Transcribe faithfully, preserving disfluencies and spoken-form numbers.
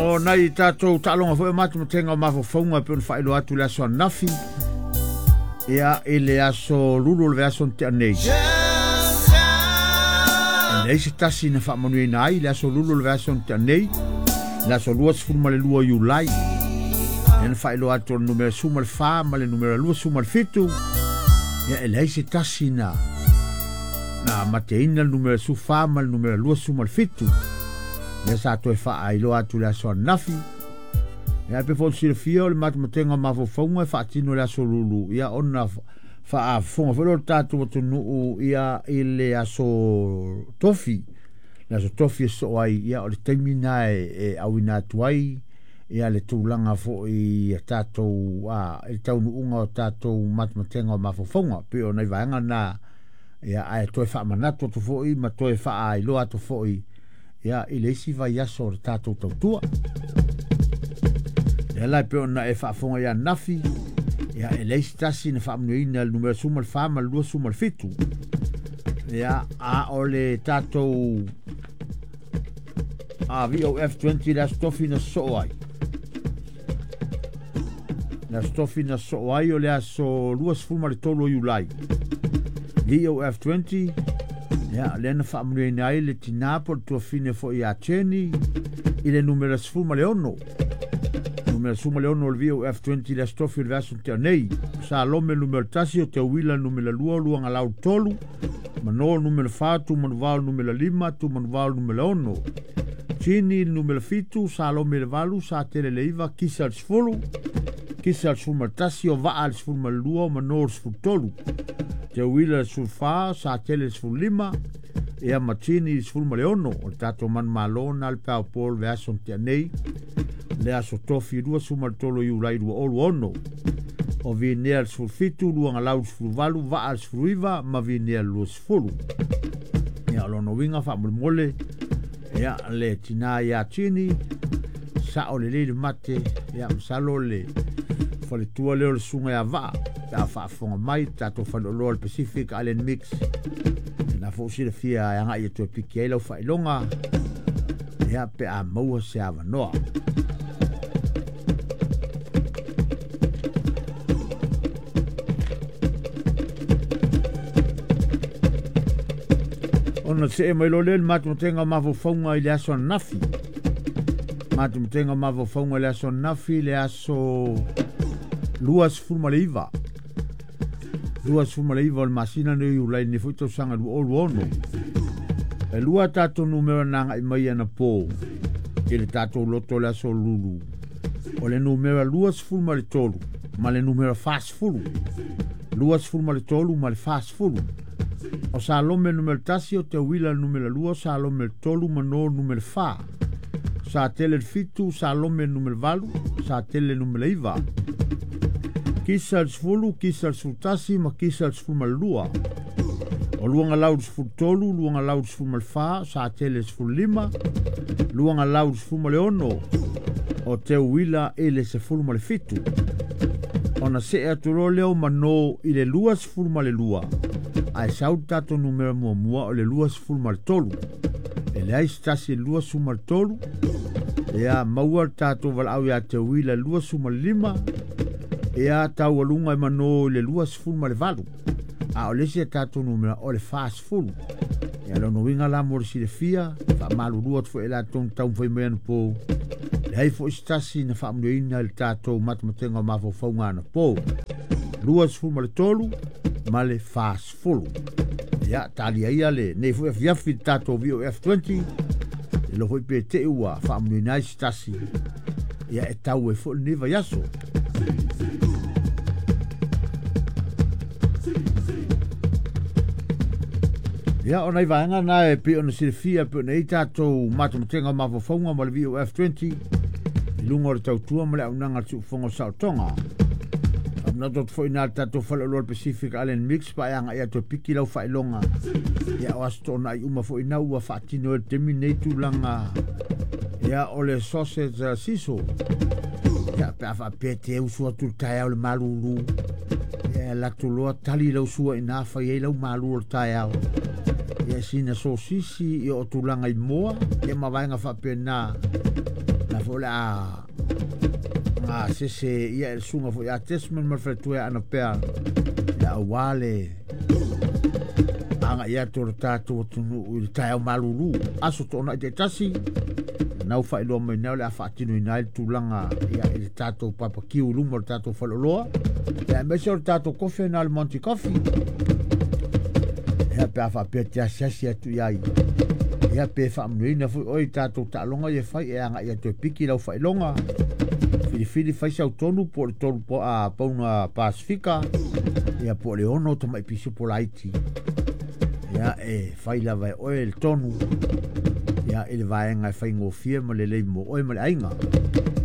O nai tātou tālonga fo e matu mo tenga o mawhawhaunga pe un whaelo atu le aso nafi. Ia e le aso lulu le aso te anei. E nei se tasi na whamanui na ai le aso lulu le aso te anei. Le aso lua se furuma le lua iulai. E na whaelo atu le numera suma le wha ma le numera lua suma le fitu. Ia e nei se tasi na na mateina le numera su wha ma le numera lua suma le fitu. Le sa to e fa ai lo atu le aso nafi. Ia pe fo si fio le mat matenga ma fo fonga fa tino le aso lulu. Ia ona fa a fonga fo lo tatu to nu ia ile aso tofi. Le aso tofi so ai ia o le termina e awina tuai. Ia le tulanga fo i tato a e tau unga o tato mat matenga ma fo fonga. Pe ona i vanga na ia ai to e fa manato to fo i ma to e fa ai lo atu fo i. Ia i leisi vai aso o tātou tautua. Ia lai peo na e whaafonga ia nafi. Ia e leisi tasi na whaamnuina le numera suma le whaama le lua suma le fitu. Ia a o le tātou a V O F twenty la stofi na so ai. La stofi na so ai o le aso lua sfuma le tolo iulai. V O F twenty ya lena fa amune nai le tinapo to fine fo ia cheni ile numero sfuma le ono numero sfuma le ono V O F twenty la stofi verso te nei sa lome numero tasi o te wila numero lua lua ngalau tolu mano numero fatu manval numero lima tu manval numero ono chini numero fitu sa lome le valu sa tele leiva kisa al sfulu kisa al sfuma tasi o va al sfuma lua mano sfutolu te wila sulfa sa tele sul lima e a matini sul maleono o tato man malona al pau pol verso te nei le aso tofi dua sul tolo yu lai dua olu ono o vine al sul fitu dua ngalau sul valu va al sfruiva ma vine al lu sfulu e alono winga fa mole e a le tina ya chini sa o le le mate e a msalo le fole tua le o sunga ya va ta fa fonga mai tato fa lo Lord Pacific Island Mix na fo si le fia ya ngai to piki lo fa longa ya pe a mo se ava no ona se mai lo le mat mo tenga ma fo fonga ile aso nafi mat mo tenga ma fo fonga ile aso nafi le aso luas furmaleiva lua suma le iwa o le masina ne iu lai ne fuito sanga lu olu ono. E lua tato numero nanga i mai ana po. E le tato loto le aso lulu. O le numero lua sfulma le tolu. Ma le numero fast fulu. Lua sfulma le tolu ma le fast fulu. O sa lome numero tasi o te wila numero lua sa lome le tolu ma no numero fa. Sa tele le fitu sa lome numero valu. Sa tele numero iwa. Kisa al sfulu, kisa al sfultasi, ma kisa al sfulma lua. O luanga lau sfultolu, luanga lau sfulma fa, sa tele sfulima, luanga lau sfulma le ono, o te wila ele se fulma le fitu. Ona se aturo leo mano i le lua sfulma le lua. Ai sau tato numero mua mua o le lua sfulma le tolu. E le aistasi lua sfulma le tolu. E a maua tato val au ya te wila lua sfulma le lima. E a tau alunga i mano le lua sfulma le valu. A o lesi e tato numera o le fast fulu. E alo no winga la mor si le fia. Fa malu ruat fo e la tong tau fai mean po. Le hei fo istasi na fa amdoina le tato matmatenga o mafo faunga na po. Lua sfulma le tolu. Ma le fast fulu. E a tali aia le. Ne fo e fiafi tato V O F twenty. E lo hoi pe te ua fa amdoina istasi. E a e tau e fo le neva yaso. Ia ona i vaenga na e pe ona silfia pe ona i tātou matamatenga mawawhaunga ma le V O F twenty i lunga o le tautua ma le aunanga tu whonga sautonga. Amna tot fo ina tātou whala Lord Pacific Island Mix pa eanga ia to piki lau whailonga. Ia o asto na i uma fo ina ua whaatino e temi nei tūlanga. Ia o le sausage uh, siso. Ia pe awha pete e usua tu tai au le malulu. Ia latu loa tali lau sua ina whai e lau malulu tai au. Ia sina sosisi i o tulanga i moa. Ia mawainga whapena. Na fo la nga se se ia el sunga fo ia tesmen mar fretu ana pea ya wale anga ia to tato tunu il tai malulu aso to na de tasi na fa ilo me na la fa tinu ina tu langa ia il tato papa ki u lumo tato fa lo ya me so tato coffee na al monti coffee ya pa fa pe tia sia tu ia ia pe fa mnuina fu oi tato ta longa ia fa ia anga ia to piki la fa longa fili fili fa sa tonu por tonu po a pa una pacifica ia po le ono to mai pisu po laiti ya e fai la vai o el tonu ya il vai nga fai ngo fie mo le le mo o mo le ainga